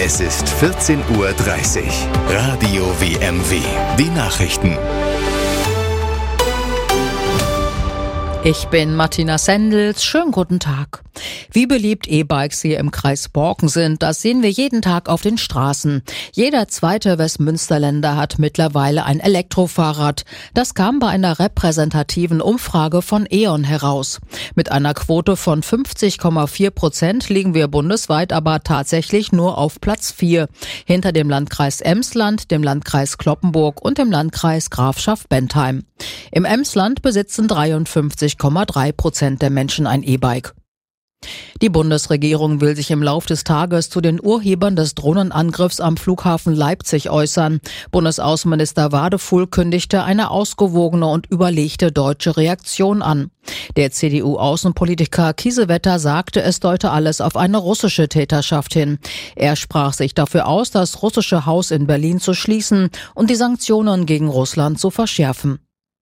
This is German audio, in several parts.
Es ist 14:30 Uhr. Radio WMW. Die Nachrichten. Ich bin Martina Sendels. Schönen guten Tag. Wie beliebt E-Bikes hier im Kreis Borken sind, das sehen wir jeden Tag auf den Straßen. Jeder zweite Westmünsterländer hat mittlerweile ein Elektrofahrrad. Das kam bei einer repräsentativen Umfrage von E.ON heraus. Mit einer Quote von 50,4% liegen wir bundesweit aber tatsächlich nur auf Platz 4. Hinter dem Landkreis Emsland, dem Landkreis Cloppenburg und dem Landkreis Grafschaft-Bentheim. Im Emsland besitzen 53,3% der Menschen ein E-Bike. Die Bundesregierung will sich im Lauf des Tages zu den Urhebern des Drohnenangriffs am Flughafen Leipzig äußern. Bundesaußenminister Wadefuhl kündigte eine ausgewogene und überlegte deutsche Reaktion an. Der CDU-Außenpolitiker Kiesewetter sagte, es deute alles auf eine russische Täterschaft hin. Er sprach sich dafür aus, das russische Haus in Berlin zu schließen und die Sanktionen gegen Russland zu verschärfen.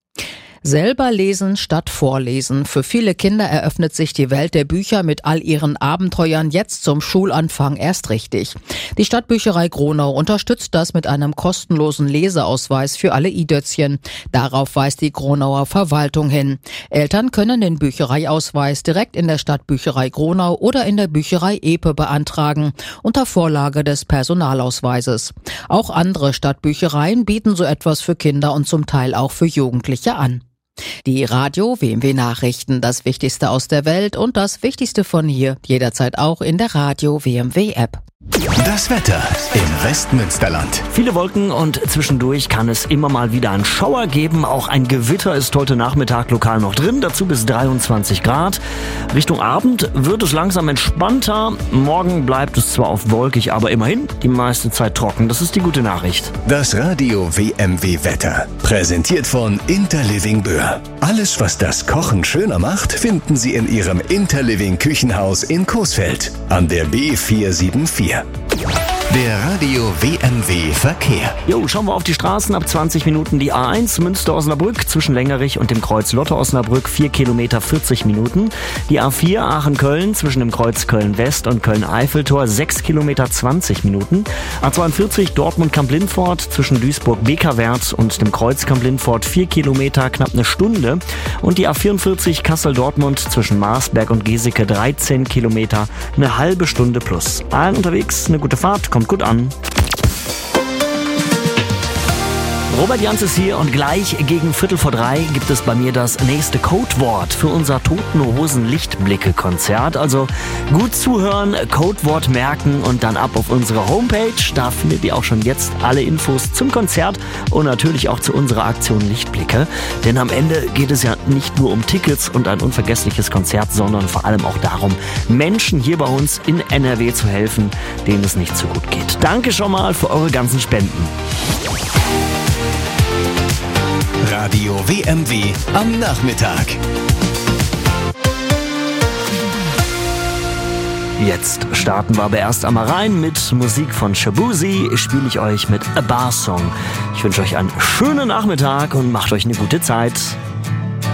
Selber lesen statt vorlesen. Für viele Kinder eröffnet sich die Welt der Bücher mit all ihren Abenteuern jetzt zum Schulanfang erst richtig. Die Stadtbücherei Gronau unterstützt das mit einem kostenlosen Leseausweis für alle i-Dötzchen. Darauf weist die Gronauer Verwaltung hin. Eltern können den Büchereiausweis direkt in der Stadtbücherei Gronau oder in der Bücherei Epe beantragen, unter Vorlage des Personalausweises. Auch andere Stadtbüchereien bieten so etwas für Kinder und zum Teil auch für Jugendliche an. Die Radio WMW Nachrichten, das Wichtigste aus der Welt und das Wichtigste von hier, jederzeit auch in der Radio WMW App. Das Wetter im Westmünsterland. Viele Wolken und zwischendurch kann es immer mal wieder einen Schauer geben. Auch ein Gewitter ist heute Nachmittag lokal noch drin, dazu bis 23 Grad. Richtung Abend wird es langsam entspannter. Morgen bleibt es zwar oft wolkig, aber immerhin die meiste Zeit trocken. Das ist die gute Nachricht. Das Radio WMW Wetter. Präsentiert von Interliving Böhr. Alles, was das Kochen schöner macht, finden Sie in Ihrem Interliving Küchenhaus in Coesfeld an der B474. Der Radio WMW Verkehr. Schauen wir auf die Straßen. Ab 20 Minuten die A1 Münster-Osnabrück zwischen Längerich und dem Kreuz Lotte-Osnabrück 4 Kilometer 40 Minuten. Die A4 Aachen-Köln zwischen dem Kreuz Köln-West und Köln-Eiffeltor 6 Kilometer 20 Minuten. A42 Dortmund-Kamp-Lindfort zwischen Duisburg-Bekerwerth und dem Kreuz Kamp-Lindfort 4 Kilometer knapp eine Stunde. Und die A44 Kassel-Dortmund zwischen Marsberg und Geseke 13 Kilometer eine halbe Stunde plus. Allen unterwegs eine gute Fahrt. Kommt gut an. Robert Jans ist hier und gleich gegen 2:45 gibt es bei mir das nächste Codewort für unser Toten Hosen Lichtblicke-Konzert. Also gut zuhören, Codewort merken und dann ab auf unsere Homepage. Da findet ihr auch schon jetzt alle Infos zum Konzert und natürlich auch zu unserer Aktion Lichtblicke. Denn am Ende geht es ja nicht nur um Tickets und ein unvergessliches Konzert, sondern vor allem auch darum, Menschen hier bei uns in NRW zu helfen, denen es nicht so gut geht. Danke schon mal für eure ganzen Spenden. Radio WMW am Nachmittag. Jetzt starten wir aber erst einmal rein mit Musik von Shabuzi. Spiele ich euch mit A Bar Song. Ich wünsche euch einen schönen Nachmittag und macht euch eine gute Zeit.